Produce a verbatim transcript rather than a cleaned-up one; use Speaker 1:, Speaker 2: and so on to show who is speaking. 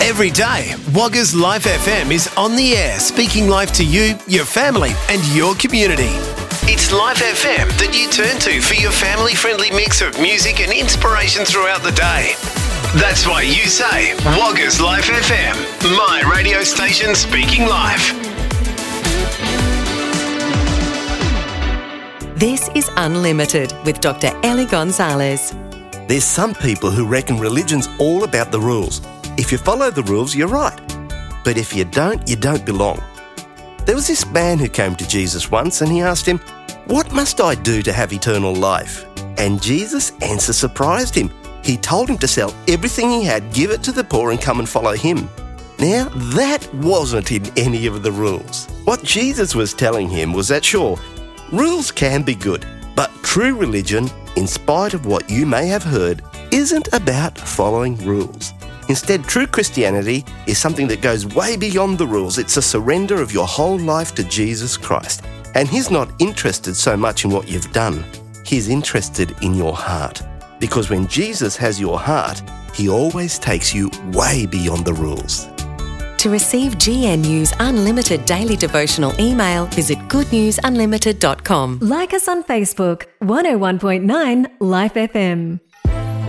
Speaker 1: Every day, Wagga's Life F M is on the air, speaking life to you, your family and your community. It's Life F M that you turn to for your family-friendly mix of music and inspiration throughout the day. That's why you say, Wagga's Life F M, my radio station speaking life.
Speaker 2: This is Unlimited with Doctor Ellie Gonzalez.
Speaker 3: There's some people who reckon religion's all about the rules. If you follow the rules, you're right. But if you don't, you don't belong. There was this man who came to Jesus once and he asked him, "What must I do to have eternal life?" And Jesus' answer surprised him. He told him to sell everything he had, give it to the poor and come and follow him. Now, that wasn't in any of the rules. What Jesus was telling him was that, sure, rules can be good, but true religion, in spite of what you may have heard, isn't about following rules. Instead, true Christianity is something that goes way beyond the rules. It's a surrender of your whole life to Jesus Christ. And He's not interested so much in what you've done. He's interested in your heart. Because when Jesus has your heart, He always takes you way beyond the rules.
Speaker 2: To receive G N U's Unlimited Daily Devotional email, visit good news unlimited dot com.
Speaker 4: Like us on Facebook, one oh one point nine Life F M.